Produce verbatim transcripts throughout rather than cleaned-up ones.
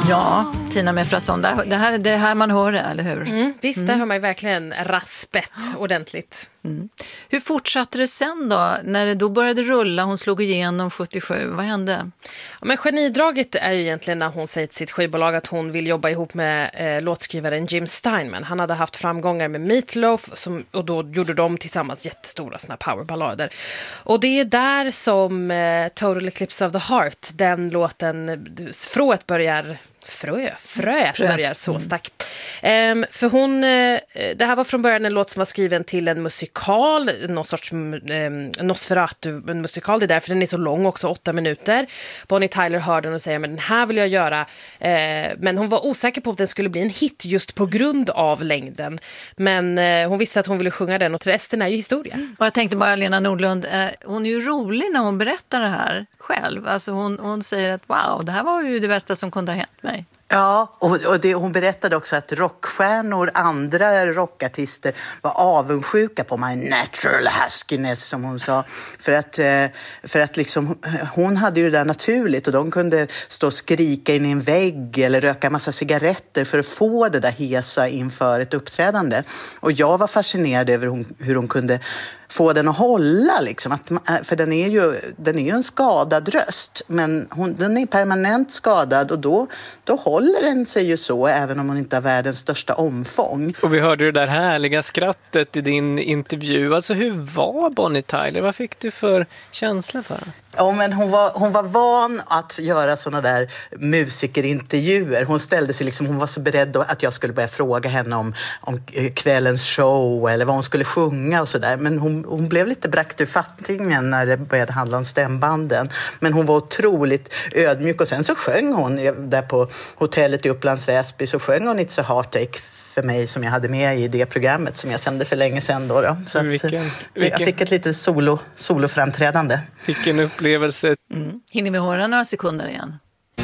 Ja, Tina Mefrason, det här är det här man hör, eller hur? Mm, visst, mm. Där hör man ju verkligen raspet ordentligt. Mm. Hur fortsatte det sen då? När det då började rulla, hon slog igenom sjuttiosju, vad hände? Ja, men genidraget är ju egentligen när hon säger till sitt skivbolag att hon vill jobba ihop med eh, låtskrivaren Jim Steinman. Han hade haft framgångar med Meat Loaf som, och då gjorde de tillsammans jättestora såna powerballader. Och det är där som eh, Total Eclipse of the Heart, den låten, frået börjar... Frö, fröet Fröet. börjar så stack. Mm. Um, för hon, uh, det här var från början en låt som var skriven till en musikal, någon sorts um, Nosferatu, en musikal. Det är därför den är så lång också, åtta minuter. Bonnie Tyler hörde den och säger, men den här vill jag göra. Uh, men hon var osäker på att den skulle bli en hit just på grund av längden. Men uh, hon visste att hon ville sjunga den och resten är ju historia. Mm. Och jag tänkte bara, Lena Nordlund, uh, hon är ju rolig när hon berättar det här själv. Alltså hon, hon säger att wow, det här var ju det bästa som kunde ha hänt mig. Ja, och, och det, hon berättade också att rockstjärnor, andra rockartister var avundsjuka på my natural huskiness, som hon sa. För att, för att liksom, hon hade ju det där naturligt och de kunde stå och skrika in i en vägg eller röka en massa cigaretter för att få det där hesa inför ett uppträdande. Och jag var fascinerad över hon, hur hon kunde få den att hålla liksom, att, för den är ju den är ju en skadad röst, men hon, den är permanent skadad och då, då håller den sig ju så även om hon inte har världens största omfång. Och vi hörde det där härliga skrattet i din intervju. Alltså hur var Bonnie Tyler? Vad fick du för känsla för? Ja, men hon var, hon var van att göra såna där musikerintervjuer. Hon ställde sig liksom, hon var så beredd att jag skulle börja fråga henne om, om kvällens show eller vad hon skulle sjunga och sådär. Men hon, hon blev lite brakt ur fattningen när det började handla om stämbanden. Men hon var otroligt ödmjuk och sen så sjöng hon där på hotellet i Upplands Väsby, så sjöng hon It's a Heartache för mig som jag hade med i det programmet som jag sände för länge sedan då. då. Så vilken, att, vilken, jag fick ett litet solo, soloframträdande. Vilken upplevelse. Mm. Hinner vi höra några sekunder igen?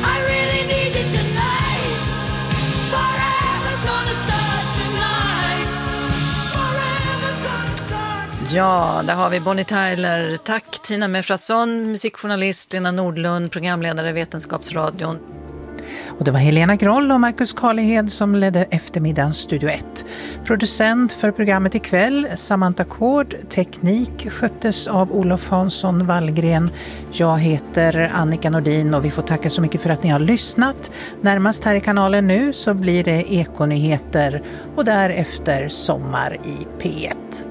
Ja, där har vi Bonnie Tyler. Tack Tina Mefrason, musikjournalist, Lena Nordlund, programledare Vetenskapsradion. Och det var Helena Groll och Marcus Karlehed som ledde eftermiddagens Studio ett. Producent för programmet ikväll, Samantha Kård. Teknik sköttes av Olof Hansson Wallgren. Jag heter Annika Nordin och vi får tacka så mycket för att ni har lyssnat. Närmast här i kanalen nu så blir det Ekonyheter och därefter Sommar i P ett.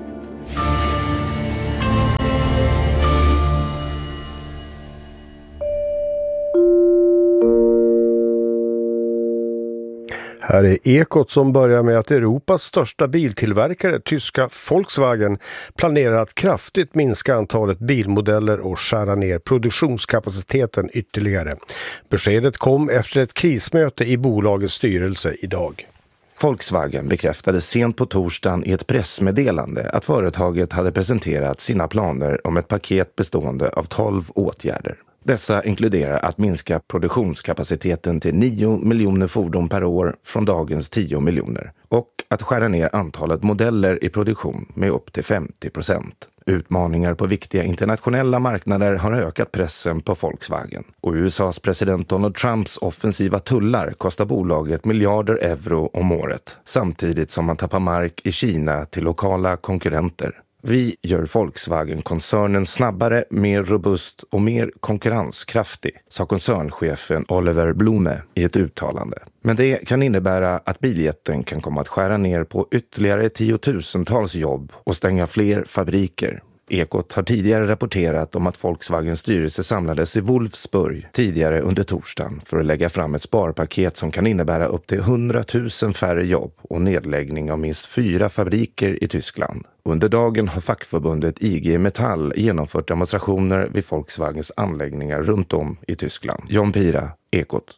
Här är Ekot som börjar med att Europas största biltillverkare, tyska Volkswagen, planerar att kraftigt minska antalet bilmodeller och skära ner produktionskapaciteten ytterligare. Beskedet kom efter ett krismöte i bolagets styrelse idag. Volkswagen bekräftade sent på torsdagen i ett pressmeddelande att företaget hade presenterat sina planer om ett paket bestående av tolv åtgärder. Dessa inkluderar att minska produktionskapaciteten till nio miljoner fordon per år från dagens tio miljoner och att skära ner antalet modeller i produktion med upp till femtio procent. Utmaningar på viktiga internationella marknader har ökat pressen på Volkswagen. Och U S A:s president Donald Trumps offensiva tullar kostar bolaget miljarder euro om året, samtidigt som man tappar mark i Kina till lokala konkurrenter. Vi gör Volkswagen-koncernen snabbare, mer robust och mer konkurrenskraftig, sa koncernchefen Oliver Blume i ett uttalande. Men det kan innebära att biljätten kan komma att skära ner på ytterligare tiotusentals jobb och stänga fler fabriker. Ekot har tidigare rapporterat om att Volkswagens styrelse samlades i Wolfsburg tidigare under torsdagen för att lägga fram ett sparpaket som kan innebära upp till hundratusen färre jobb och nedläggning av minst fyra fabriker i Tyskland. Under dagen har fackförbundet I G Metall genomfört demonstrationer vid Volkswagens anläggningar runt om i Tyskland. John Pira, Ekot.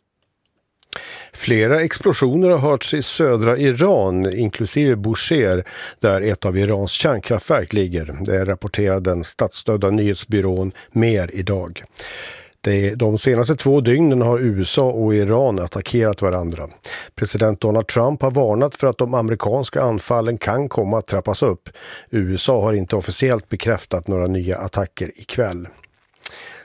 Flera explosioner har hörts i södra Iran, inklusive Bushehr, där ett av Irans kärnkraftverk ligger. Det rapporterar den statsstödda nyhetsbyrån Mer idag. De senaste två dygnen har U S A och Iran attackerat varandra. President Donald Trump har varnat för att de amerikanska anfallen kan komma att trappas upp. U S A har inte officiellt bekräftat några nya attacker ikväll.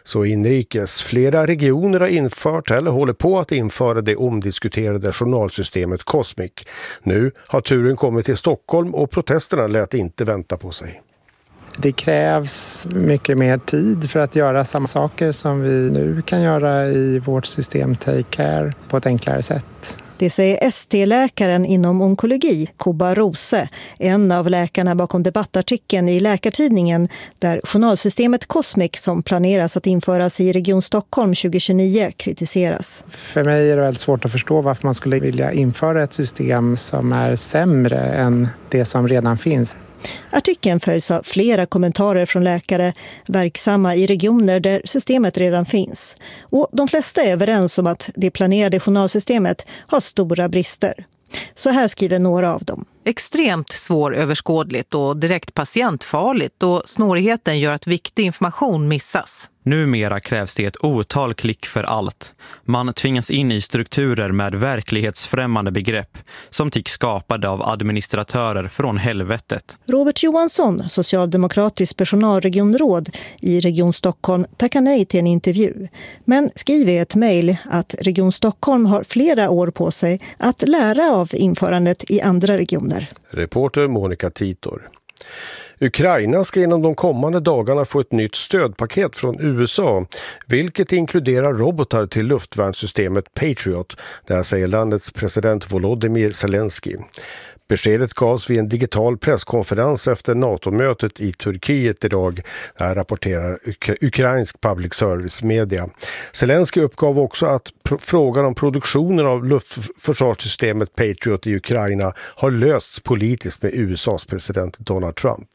Så inrikes. Flera regioner har infört eller håller på att införa det omdiskuterade journalsystemet Cosmic. Nu har turen kommit till Stockholm och protesterna lät inte vänta på sig. Det krävs mycket mer tid för att göra samma saker som vi nu kan göra i vårt system Take Care på ett enklare sätt. Det säger S T-läkaren inom onkologi, Kuba Rose, en av läkarna bakom debattartikeln i Läkartidningen där journalsystemet Cosmic som planeras att införas i Region Stockholm tjugohundratjugonio kritiseras. För mig är det väldigt svårt att förstå varför man skulle vilja införa ett system som är sämre än det som redan finns. Artikeln följs av flera kommentarer från läkare verksamma i regioner där systemet redan finns. Och de flesta är överens om att det planerade journalsystemet har stora brister. Så här skriver några av dem. Extremt svåröverskådligt och direkt patientfarligt och snårigheten gör att viktig information missas. Numera krävs det ett otal klick för allt. Man tvingas in i strukturer med verklighetsfrämmande begrepp som tycks skapade av administratörer från helvetet. Robert Johansson, socialdemokratisk personalregionråd i Region Stockholm, tackar nej till en intervju. Men skriver i ett mejl att Region Stockholm har flera år på sig att lära av införandet i andra regioner. Reporter Monica Titor. Ukraina ska inom de kommande dagarna få ett nytt stödpaket från U S A, vilket inkluderar robotar till luftvärnssystemet Patriot, där säger landets president Volodymyr Zelensky. Beskedet gavs vid en digital presskonferens efter NATO-mötet i Turkiet idag, där rapporterar uk- ukrainsk public service media. Zelensky uppgav också att pr- frågan om produktionen av luftförsvarssystemet Patriot i Ukraina har lösts politiskt med U S A:s president Donald Trump.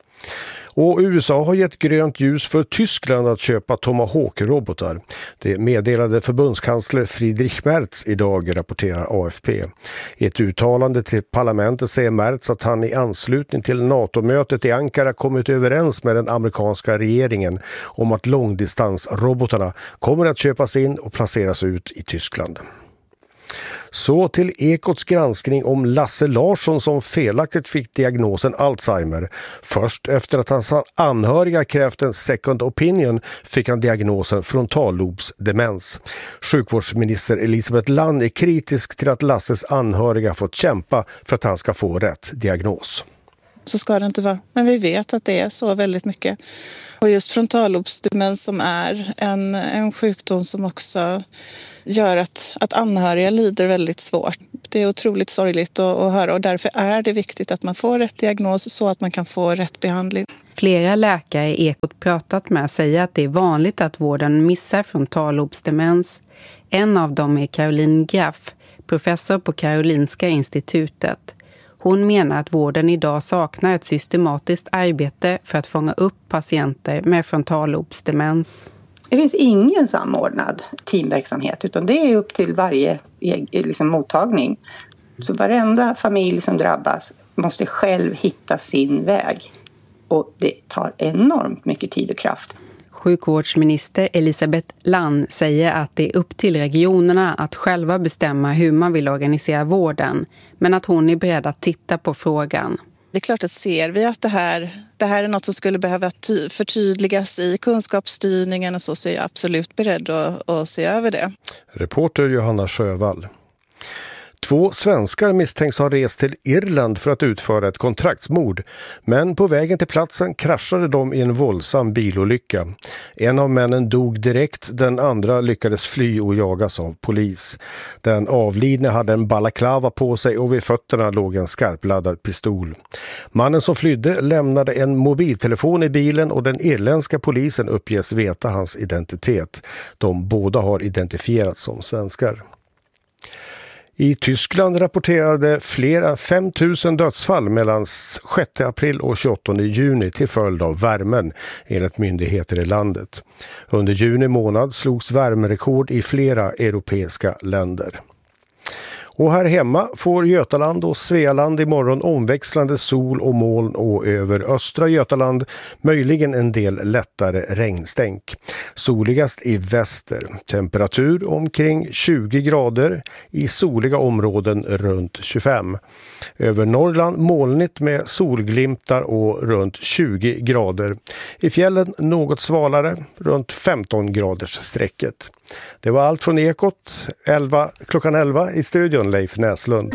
Och U S A har gett grönt ljus för Tyskland att köpa Tomahawk-robotar. Det meddelade förbundskansler Friedrich Merz idag, rapporterar A F P. I ett uttalande till parlamentet säger Merz att han i anslutning till NATO-mötet i Ankara kommit överens med den amerikanska regeringen om att långdistansrobotarna kommer att köpas in och placeras ut i Tyskland. Så till Ekots granskning om Lasse Larsson som felaktigt fick diagnosen Alzheimer. Först efter att hans anhöriga krävt en second opinion fick han diagnosen frontallobsdemens. Sjukvårdsminister Elisabeth Land är kritisk till att Lasses anhöriga fått kämpa för att han ska få rätt diagnos. Så ska det inte vara. Men vi vet att det är så väldigt mycket. Och just frontallobsdemens som är en, en sjukdom som också gör att, att anhöriga lider väldigt svårt. Det är otroligt sorgligt att, att höra och därför är det viktigt att man får rätt diagnos så att man kan få rätt behandling. Flera läkare i Ekot pratat med säger att det är vanligt att vården missar frontallobsdemens. En av dem är Caroline Graff, professor på Karolinska institutet. Hon menar att vården idag saknar ett systematiskt arbete för att fånga upp patienter med frontallobsdemens. Det finns ingen samordnad teamverksamhet utan det är upp till varje liksom, mottagning. Så varenda familj som drabbas måste själv hitta sin väg. Och det tar enormt mycket tid och kraft. Sjukvårdsminister Elisabeth Land säger att det är upp till regionerna att själva bestämma hur man vill organisera vården, men att hon är beredd att titta på frågan. Det är klart att ser vi att det här, det här är något som skulle behöva ty- förtydligas i kunskapsstyrningen och så, så är jag absolut beredd att, att se över det. Reporter Johanna Sjövall. Två svenskar misstänks ha rest till Irland för att utföra ett kontraktsmord. Men på vägen till platsen kraschade de i en våldsam bilolycka. En av männen dog direkt, den andra lyckades fly och jagas av polis. Den avlidne hade en balaklava på sig och vid fötterna låg en skarpladdad pistol. Mannen som flydde lämnade en mobiltelefon i bilen och den irländska polisen uppges veta hans identitet. De båda har identifierats som svenskar. I Tyskland rapporterade fler än fem tusen dödsfall mellan sjätte april och tjugoåttonde juni till följd av värmen, enligt myndigheter i landet. Under juni månad slogs värmerekord i flera europeiska länder. Och här hemma får Götaland och Svealand imorgon omväxlande sol och moln och över östra Götaland möjligen en del lättare regnstänk. Soligast i väster. Temperatur omkring tjugo grader, i soliga områden runt tjugofem. Över Norrland molnigt med solglimtar och runt tjugo grader. I fjällen något svalare, runt femton graders strecket. Det var allt från Ekot, elva, klockan elva i studion, Leif Näslund.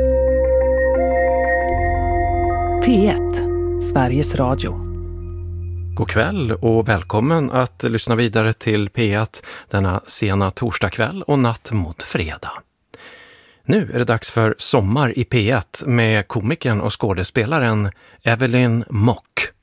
P ett, Sveriges Radio. God kväll och välkommen att lyssna vidare till P ett denna sena torsdagkväll och natt mot fredag. Nu är det dags för Sommar i P ett med komikern och skådespelaren Evelyn Mock.